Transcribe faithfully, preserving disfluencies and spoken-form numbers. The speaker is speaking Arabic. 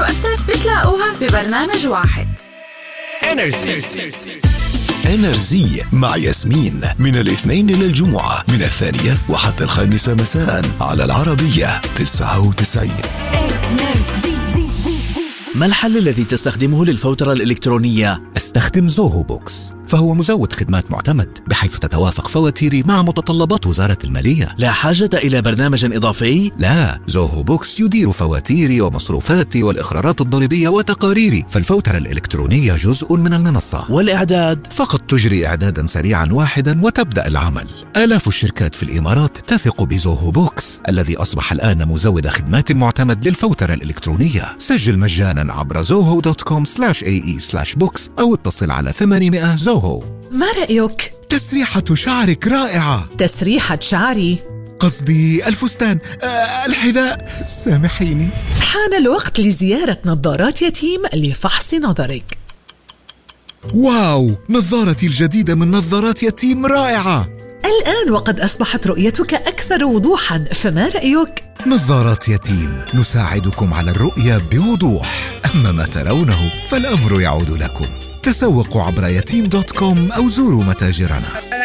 وأكثر بتلاقوها ببرنامج واحد. إنرجي إنرجي مع ياسمين من الاثنين للجمعة من الثانية وحتى الخامسة مساء على العربية تسعة وتسعين. ما الحل الذي تستخدمه للفوترة الإلكترونية؟ استخدم زوهو بوكس، فهو مزود خدمات معتمد بحيث تتوافق فواتيري مع متطلبات وزارة المالية. لا حاجة إلى برنامج إضافي؟ لا، زوهو بوكس يدير فواتيري ومصروفاتي والإخرارات الضريبية وتقاريري، فالفوترة الإلكترونية جزء من المنصة. والإعداد؟ فقط تجري إعدادا سريعا واحدا وتبدأ العمل. آلاف الشركات في الإمارات تثق بزوهو بوكس الذي أصبح الآن مزود خدمات معتمد للفوترة الإلكترونية. سجل مجانا عبر زوهو دوت كوم سلاش اي اي سلاش بوكس أو اتصل على ثمانمائة زوهو. ما رأيك؟ تسريحة شعرك رائعة. تسريحة شعري؟ قصدي الفستان، آه الحذاء، سامحيني. حان الوقت لزيارة نظارات يتيم لفحص نظرك. واو، نظارتي الجديدة من نظارات يتيم رائعة. الآن وقد أصبحت رؤيتك أكثر وضوحا، فما رأيك؟ نظارات يتيم نساعدكم على الرؤية بوضوح، أما ما ترونه فالأمر يعود لكم. تسوقوا عبر يتيم دوت كوم أو زوروا متاجرنا.